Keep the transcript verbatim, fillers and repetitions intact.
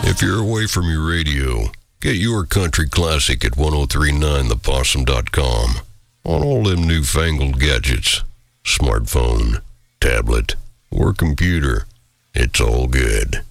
If you're away from your radio, get your country classic at ten thirty-nine the possum dot com. On all them newfangled gadgets, smartphone, tablet, or computer, it's all good.